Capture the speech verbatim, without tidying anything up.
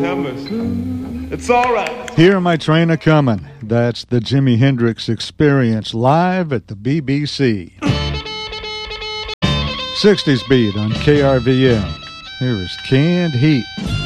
numbers. It's all right. Hear My Train A-Comin'. That's the Jimi Hendrix Experience live at the B B C. sixties beat on K R V M. Here is Canned Heat.